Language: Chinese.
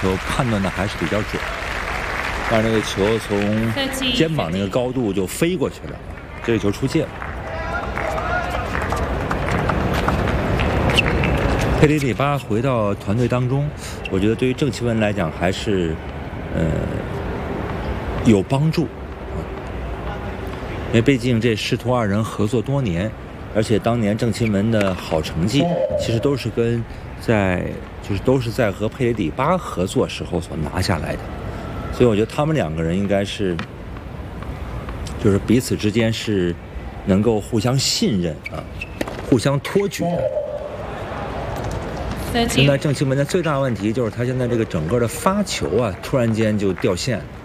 球判断的还是比较准，但是那个球从肩膀那个高度就飞过去了，这个球出界了。佩雷里巴回到团队当中，我觉得对于郑钦文来讲还是有帮助，因为毕竟这师徒二人合作多年，而且当年郑钦文的好成绩其实都是在和佩雷里巴合作时候所拿下来的，所以我觉得他们两个人应该是就是彼此之间是能够互相信任啊，互相托举的。现在郑钦文的最大问题就是他现在这个整个的发球啊，突然间就掉线了。